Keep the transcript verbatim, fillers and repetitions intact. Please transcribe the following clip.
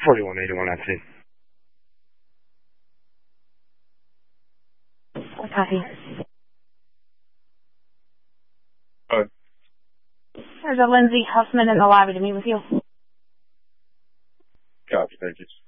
forty-one eighty-one at sea. Copy. Uh, There's a Lindsay Huffman in the lobby to meet with you. copy, thank you.